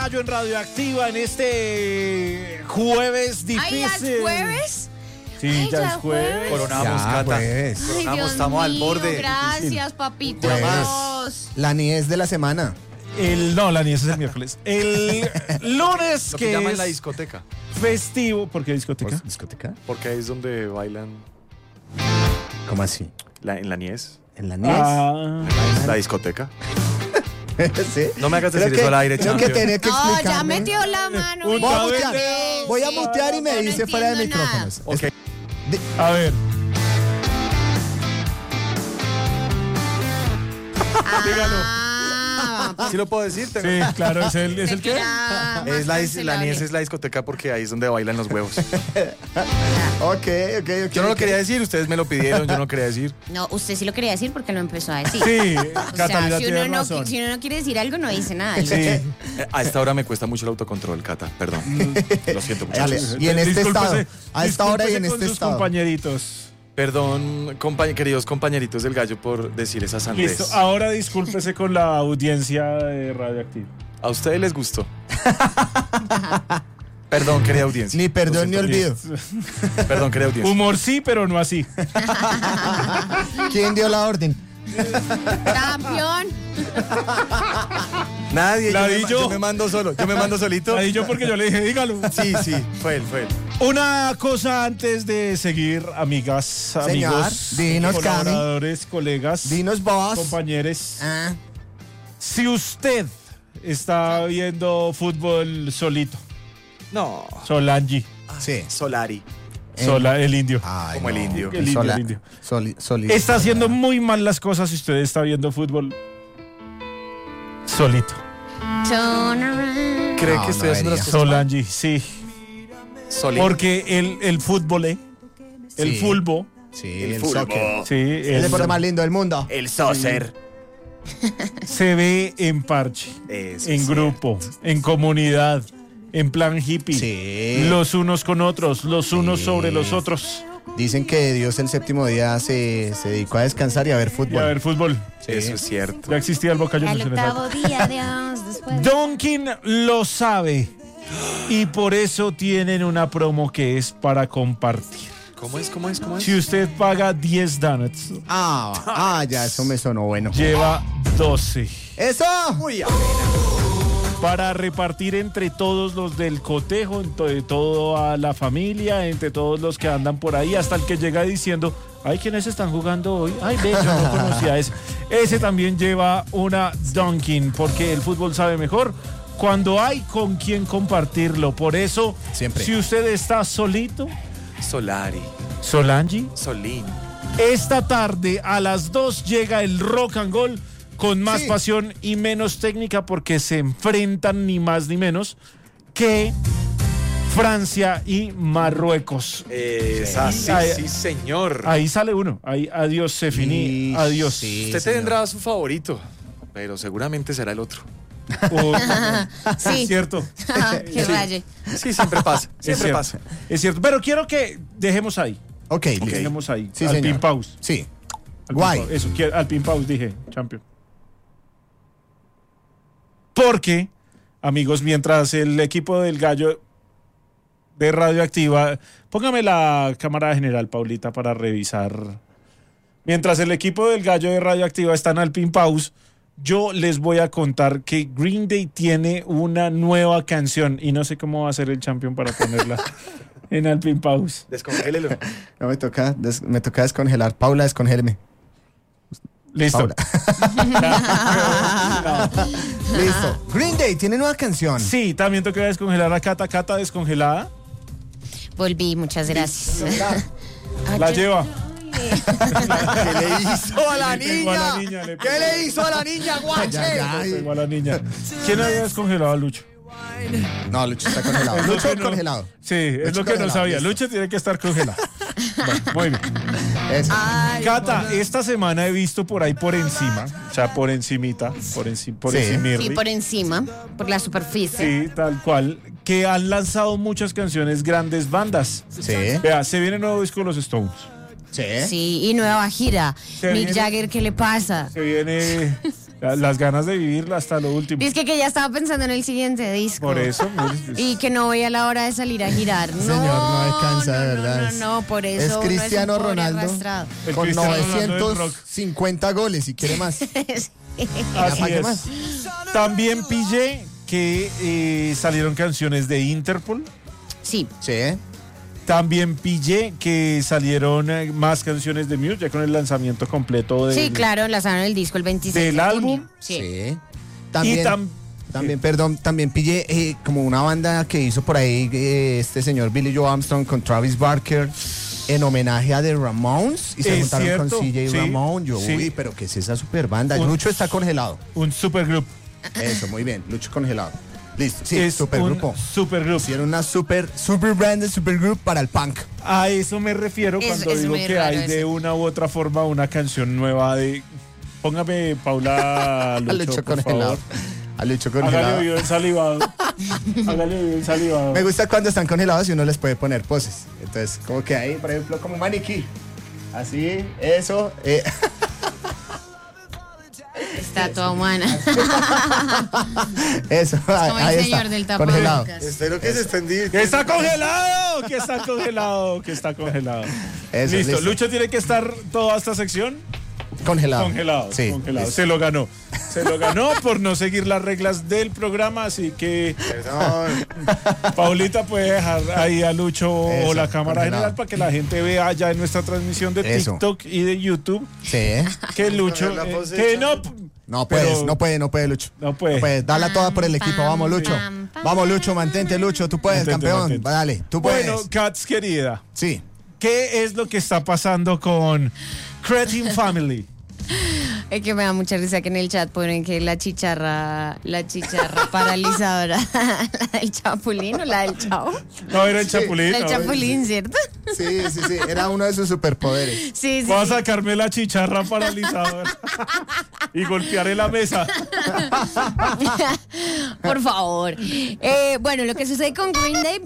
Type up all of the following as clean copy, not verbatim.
Gallo en Radioactiva en este jueves difícil. ¿Ay, ya es jueves? Sí, Ay, ya es jueves. Coronamos, Ya, Cata. pues. Ay, Coronamos, Dios estamos al mío, borde. Gracias, papito Pues. Dios. La niñez de la semana. No, la niñez es el miércoles. El lunes Lo que que llaman es la discoteca. festivo. ¿Por qué discoteca? ¿Discoteca? Porque ahí es donde bailan ¿Cómo así? en la niez. ¿En la niñez? La discoteca. ¿Sí? No me hagas Creo decir que- eso al aire, creo que champion. tenía que No, ya explicarme. metió la mano. Un Voy a cabello. mutear. Voy a mutear y me No dice fuera de entiendo nada. micrófonos. Ok. A ver. Ah, ¿Sí lo puedo decir? Tengo- Sí, claro, ¿es el qué? Es la niez es la discoteca porque ahí es donde bailan los huevos. Ok. Yo no lo quería decir, ustedes me lo pidieron, yo no quería decir. No, usted sí lo quería decir porque lo empezó a decir. Sí, O Catalina sea, si tiene uno, razón. si uno no quiere decir algo, no dice nada. Sí. A esta hora me cuesta mucho el autocontrol, Cata, perdón. Lo siento, Dale. muchachos. Y en este Discúlpese- estado, a esta hora y en discúlpese con este sus estado. compañeritos. Perdón, queridos compañeritos del gallo por decir esa sandez. Listo, ahora discúlpese con la audiencia de Radioactiva. ¿A ustedes les gustó? Perdón, querida audiencia. Ni perdón ni Lo siento. olvido. Perdón, querida audiencia. Humor sí, pero no así. ¿Quién dio la orden? Campeón. Nadie, La yo di me, yo. yo me mando solo. Yo me mando solito. La di yo porque yo le dije, dígalo. Sí, fue él. Una cosa antes de seguir, amigas, Señor, amigos, dinos, Cami. colaboradores, colegas, Dinos vos. compañeros. Ah, Si usted está viendo fútbol solito, No. Solangi, sí. Solari. el indio. Ay, Como el indio. El indio, el indio. Solito. Está haciendo muy mal las cosas si usted está viendo fútbol solito. Turn around. ¿Cree No, que estoy no haciendo las debería. cosas Solangi, sí. solito? Porque el fútbol, el Sí. fútbol, Sí, El el fútbol. soccer. sí, El deporte más lindo del mundo. El soccer. se ve en parche, Eso en es grupo, en comunidad, en plan hippie. Sí. Los unos con otros, los unos Sí. sobre los otros. Dicen que Dios el séptimo día se dedicó a descansar y a ver Y fútbol. a ver fútbol. Sí. Eso es cierto. Ya existía el Boca Juniors Al en esa octavo día, Dios, después. Donkin lo sabe y por eso tienen una promo que es para compartir. ¿Cómo es? Si usted paga 10 donuts, Ya, eso me sonó bueno. lleva 12 ¡Eso! Uy, para repartir entre todos los del cotejo, entre toda la familia, entre todos los que andan por ahí, hasta el que llega diciendo, ay, ¿quiénes están jugando hoy? Ay, ve, yo no conocía ese. Ese también lleva una Dunkin', porque el fútbol sabe mejor cuando hay con quien compartirlo. Por eso, Siempre. si usted está solito, Solari. Solangi, Solín. esta tarde a las 2 llega el Rock and Roll con más Sí. pasión y menos técnica porque se enfrentan ni más ni menos que Francia y Marruecos. Sí, Ahí- señor. Ahí sale uno. Ahí, adiós, se finí. Sí, Adiós. sí. Usted señor. tendrá su favorito, pero seguramente será el otro. Sí. Es cierto. Que raye. Sí, siempre pasa. Es Siempre cierto. pasa. Es cierto. Pero quiero que dejemos ahí. Ok, listo. Dejemos ahí. Sí, al señor. pin pause. Sí. Al Guay. pin pause. Eso, al pin pause dije, champion. Porque, amigos, mientras el equipo del Gallo de Radioactiva, póngame la cámara general, Paulita, para revisar. Mientras el equipo del Gallo de Radioactiva están al pin pause, yo les voy a contar que Green Day tiene una nueva canción y no sé cómo va a ser el champion para ponerla en al pin pause. Descongélelo. No, me toca descongelar. Paula, descongéleme. Listo. Paula. Listo. Green Day tiene nueva canción. Sí, también toca descongelar a Cata. Cata descongelada. Volví, muchas gracias. La lleva. ¿Qué le hizo a la Le pegó a la niña? niña, le ¿Qué pegó. le hizo a la niña, guache? Ay. Pegó a la niña. ¿Quién había descongelado a Lucho? No, Lucho está congelado. Es lo Lucho que no- congelado. Sí, es Lucho lo que no congelado, sabía. listo. Lucho tiene que estar congelado. Bueno, muy bien. Eso. Cata, esta semana he visto por ahí por encima, o sea, por encimita, por Sí. encimirri. Sí, por encima, por la superficie. Sí, tal cual, que han lanzado muchas canciones grandes bandas. Sí. Vea, se viene el nuevo disco de los Stones. Sí. Sí, y nueva gira. Se Mick viene- Jagger, ¿qué le pasa? Se viene Las ganas de vivirla hasta lo último. Dice que ya estaba pensando en el siguiente disco. Por eso. Y que no veía la hora de salir a girar. Señor, no alcanza, de verdad. No, por eso. Es Cristiano uno es un pobre Ronaldo arrastrado. El con Cristiano Ronaldo del rock. 950 goles, si quiere más. Así ¿Para qué es. más? También pillé que salieron canciones de Interpol. Sí. Sí. También pillé que salieron más canciones de Muse, ya con el lanzamiento completo Sí, claro, lanzaron el disco el 26 del de álbum. junio. Sí. Sí. También pillé como una banda que hizo por ahí este señor Billy Joe Armstrong con Travis Barker en homenaje a The Ramones y se Es juntaron cierto, con CJ sí, Ramón. sí. Uy, pero ¿qué es esa super banda? Un- Lucho está congelado. Un supergroup. Eso, muy bien. Lucho congelado. Listo. Sí, Es supergrupo. un supergroup. Hicieron una super band de supergroup para el punk. A eso me refiero cuando es digo muy que raro hay de eso. una u otra forma una canción nueva de... Póngame, Paula, A Lucho, Lucho por congelado. favor. A Lucho Hágale congelado. oído ensalivado. Hágale oído ensalivado. Me gusta cuando están congelados y uno les puede poner poses. Entonces, como que ahí, por ejemplo, como un maniquí. Así, eso. Estatua humana. Eso, Como el ahí señor está. del Congelado. tapabocas. Espero que se estén ¡Que está congelado! ¡Que está congelado! ¡Que está congelado! Eso, listo. listo. Lucho tiene que estar toda esta sección Congelado. congelado. Sí. Congelado. listo. Se lo ganó. Se lo ganó por no seguir las reglas del programa, así que Perdón. Paulita puede dejar ahí a Lucho o Eso, la cámara congelado. general para que la gente vea ya en nuestra transmisión de Eso. TikTok y de YouTube Sí. que Lucho la cosecha. que no No pero- puedes, no puede, Lucho. No puede. Dala toda por el equipo. Vamos, Lucho. Pam, pam. Vamos, Lucho, mantente, Lucho. Tú puedes, Mantente, campeón. mantente. Dale, tú puedes. Bueno, Katz querida, Sí. ¿qué es lo que está pasando con Cretin Family? Es que me da mucha risa que en el chat ponen que la chicharra paralizadora, la del chapulín o la del chavo. No, era el Chapulín. La del no, chapulín, ¿cierto? Sí. Era uno de sus superpoderes. Sí, sí. Voy a sacarme la chicharra paralizadora y golpearé la mesa. Por favor. Bueno, lo que sucede con Green Day.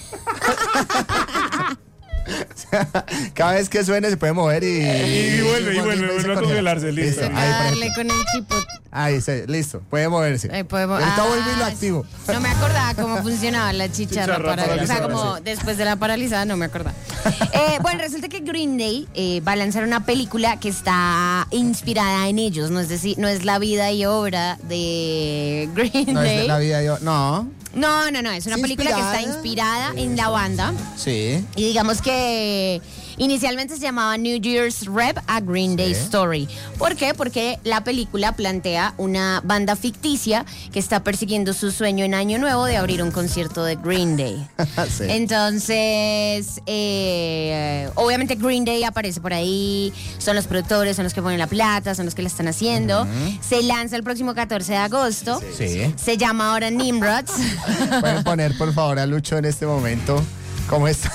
Cada vez que suene se puede mover Y vuelve a congelarse, listo. Ahí, por Darle ejemplo. con el chipote. Ahí, sí, listo. Puede moverse. Ahí podemos- Ahorita vuelvo y lo Ah, activo. No me acordaba cómo funcionaba la chicharra, Chicharra paralizada. O sea, paralizadora, como después de la paralizada, no me acordaba. Bueno, resulta que Green Day va a lanzar una película que está inspirada en ellos. No es decir, no es la vida y obra de Green No es Day. de la vida yo. No. No, es una ¿Es película que está inspirada? inspirada en la banda. Sí. Y digamos que inicialmente se llamaba New Year's Rev a Green Day Sí. Story. ¿Por qué? Porque la película plantea una banda ficticia que está persiguiendo su sueño en Año Nuevo de abrir un concierto de Green Day. Sí. Entonces, obviamente Green Day aparece por ahí, son los productores, son los que ponen la plata, son los que la están haciendo. Se lanza el próximo 14 de agosto. Sí. Se llama ahora Nimrods. Pueden poner, por favor, a Lucho en este momento. ¿Cómo está?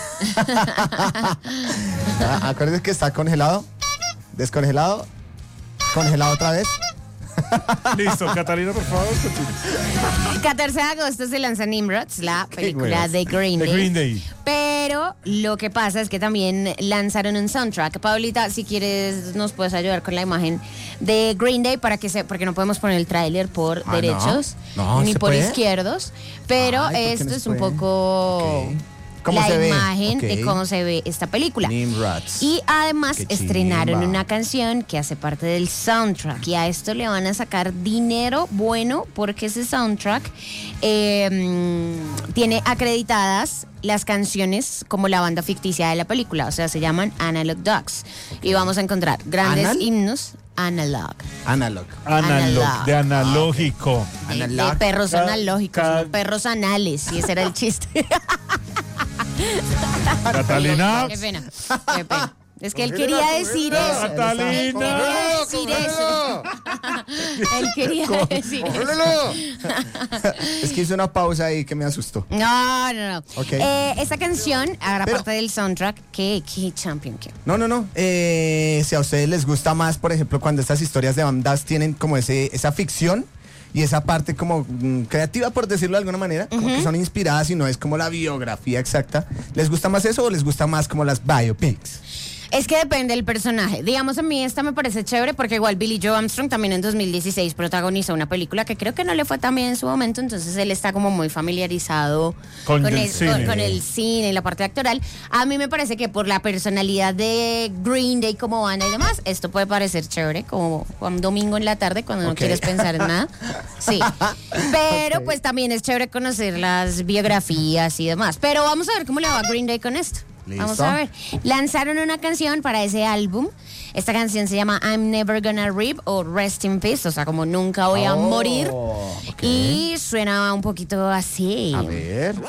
Acuérdense que está congelado. Descongelado. Congelado otra vez. Listo, Catalina, por favor. continúa. 14 de agosto se lanza Nimrods, la película huevos. de Green De Day. Green Day. Pero lo que pasa es que también lanzaron un soundtrack. Paulita, si quieres, nos puedes ayudar con la imagen de Green Day para que porque no podemos poner el tráiler por Ah, derechos no. No, ni ¿se por puede? izquierdos. Pero Ay, ¿por qué esto no se es un puede? poco Ok. ¿Cómo la se ve? imagen Ok. de cómo se ve esta película. Nimrods. Y además Qué estrenaron chimba. una canción que hace parte del soundtrack. Y a esto le van a sacar dinero bueno porque ese soundtrack tiene acreditadas las canciones como la banda ficticia de la película. O sea, se llaman Analog Dogs. Y vamos a encontrar grandes ¿Anal? himnos. Analog. Analog. De analógico. De perros Cada- analógicos, cada- no perros anales. Y ese era el chiste. Catalina. Qué pena, qué pena. Es que él quería decir eso. Catalina. Él quería decir eso. Él quería decir eso. ¡Cógelo! Es que hice una pausa ahí que me asustó. No. Ok. Esta canción hará Pero- parte del soundtrack. ¿Qué champion? ¿Qué? No. Si a ustedes les gusta más, por ejemplo, cuando estas historias de bandas tienen como esa ficción y esa parte como creativa, por decirlo de alguna manera, como que son inspiradas y no es como la biografía exacta. ¿Les gusta más eso o les gusta más como las biopics? Es que depende del personaje. Digamos, a mí esta me parece chévere porque igual Billy Joe Armstrong también en 2016 protagonizó una película que creo que no le fue tan bien en su momento, entonces él está como muy familiarizado Con el cine. con el cine y la parte actoral. A mí me parece que por la personalidad de Green Day como banda y demás, esto puede parecer chévere, como un domingo en la tarde cuando no quieres pensar en nada. Sí. Pero pues también es chévere conocer las biografías y demás. Pero vamos a ver cómo le va a Green Day con esto. ¿Listo? Vamos a ver. Lanzaron una canción para ese álbum. Esta canción se llama I'm Never Gonna Rip o Rest in Peace, o sea, como nunca voy a morir. Ok. Y suena un poquito así. A ver.